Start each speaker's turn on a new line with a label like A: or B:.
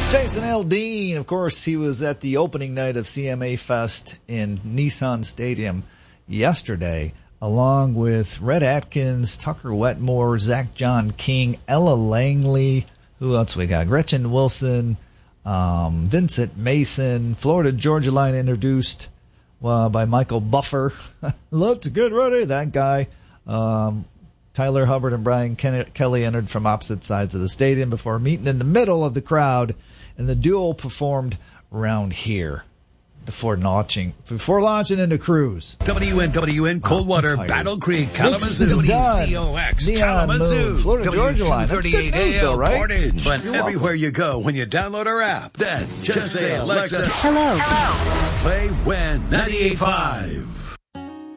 A: Jason Aldean, of course, he was at the opening night of CMA Fest in Nissan Stadium yesterday, along with Red Atkins, Tucker Wetmore, Zach John King, Ella Langley. Who else we got? Gretchen Wilson, Vincent Mason, Florida Georgia Line introduced by Michael Buffer. Let's get ready, that guy. Tyler Hubbard and Brian Kelly entered from opposite sides of the stadium before meeting in the middle of the crowd, and the duo performed around here before launching into Cruise.
B: WNWN Coldwater, Battle Creek, Kalamazoo, WCOX, Kalamazoo,
A: Florida Georgia Line. That's good news, though, right?
B: Portage. But everywhere you go when you download our app, then just say, Alexa,
C: hello.
B: Play When 98.5.